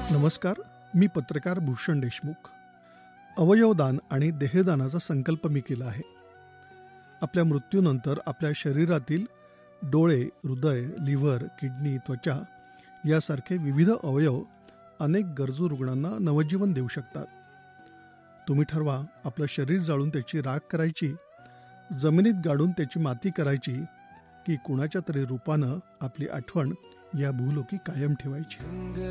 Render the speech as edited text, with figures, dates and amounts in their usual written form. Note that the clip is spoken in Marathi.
नमस्कार. मी पत्रकार भूषण देशमुख. अवयवदान आणि देहदानाचा संकल्प मी केला आहे. आपल्या मृत्यूनंतर आपल्या शरीरातील डोळे, हृदय, लिव्हर, किडनी, त्वचा यासारखे विविध अवयव अनेक गरजू रुग्णांना नवजीवन देऊ शकतात. तुम्ही ठरवा, आपलं शरीर जाळून त्याची राख करायची, जमिनीत गाडून त्याची माती करायची, की कुणाच्या तरी रूपानं आपली आठवण या भूलोकी कायम ठेवायची.